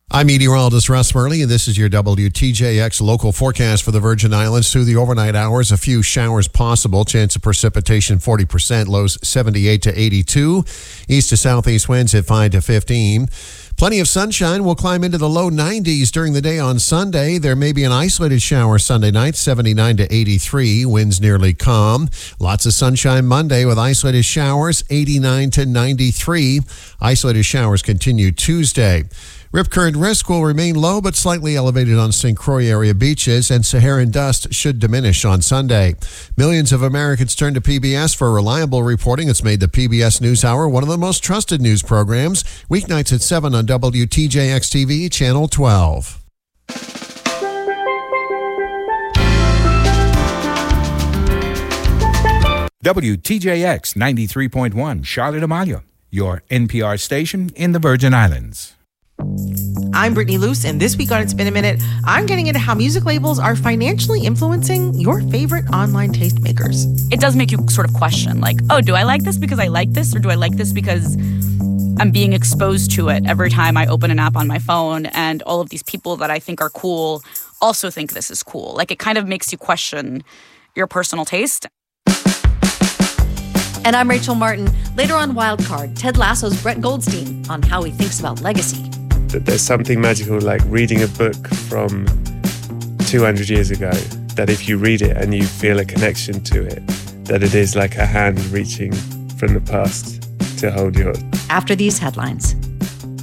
I'm meteorologist Russ Murley, and this is your WTJX local forecast for the Virgin Islands. Through the overnight hours, a few showers possible. Chance of precipitation 40%, lows 78 to 82. East to southeast winds at 5 to 15. Plenty of sunshine. Will climb into the low 90s during the day on Sunday. There may be an isolated shower Sunday night, 79 to 83. Winds nearly calm. Lots of sunshine Monday with isolated showers, 89 to 93. Isolated showers continue Tuesday. Rip current risk will remain low but slightly elevated on St. Croix area beaches, and Saharan dust should diminish on Sunday. Millions of Americans turn to PBS for reliable reporting. It's made the PBS NewsHour one of the most trusted news programs. Weeknights at 7 on WTJX-TV, Channel 12. WTJX 93.1, Charlotte Amalia, your NPR station in the Virgin Islands. I'm Brittany Luce, and this week on It's Been a Minute, I'm getting into how music labels are financially influencing your favorite online tastemakers. It does make you sort of question, like, oh, do I like this because I like this, or do I like this because I'm being exposed to it every time I open an app on my phone, and all of these people that I think are cool also think this is cool. Like, it kind of makes you question your personal taste. And I'm Rachel Martin. Later on Wildcard, Ted Lasso's Brett Goldstein on how he thinks about legacy. That there's something magical like reading a book from 200 years ago, that if you read it and you feel a connection to it, that it is like a hand reaching from the past to hold yours. After these headlines.